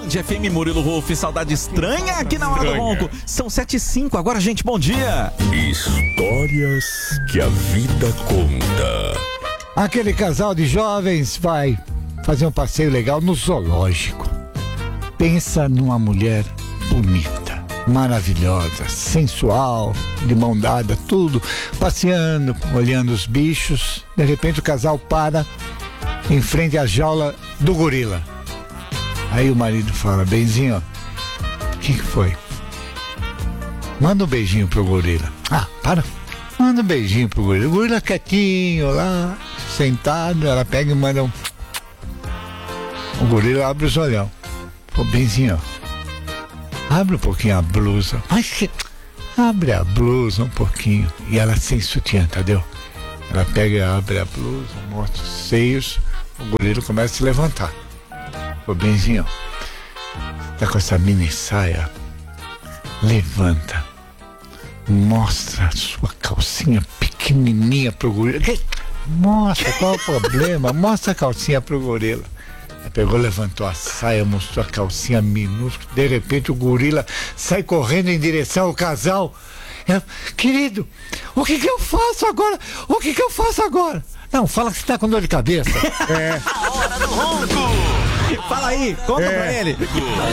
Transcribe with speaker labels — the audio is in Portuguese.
Speaker 1: FM, Murilo Ruf, saudade estranha aqui na hora do ronco. São 7h05 agora, gente, bom dia.
Speaker 2: Histórias que a vida conta.
Speaker 3: Aquele casal de jovens vai fazer um passeio legal no zoológico. Pensa numa mulher bonita, maravilhosa, sensual, de mão dada, tudo, passeando, olhando os bichos. De repente o casal para em frente à jaula do gorila. Aí o marido fala: benzinho, o que foi? Manda um beijinho pro gorila. Ah, para. Manda um beijinho pro gorila. O gorila quietinho lá, sentado, ela pega e manda um... O gorila abre os olhão. Pô, benzinho, abre um pouquinho a blusa. Mas que... Abre a blusa um pouquinho. E ela sem sutiã, entendeu? Ela pega e abre a blusa, mostra os seios. O gorila começa a se levantar. Ô, benzinho, tá com essa mini saia? Levanta. Mostra a sua calcinha pequenininha pro gorila. Mostra, qual o problema? Mostra a calcinha pro gorila. Ela pegou, levantou a saia, mostrou a calcinha minúscula. De repente o gorila sai correndo em direção ao casal. Querido, o que eu faço agora? O que eu faço agora? Não, fala que você tá com dor de cabeça.
Speaker 1: A hora do ronco. Fala aí, conta pra ele.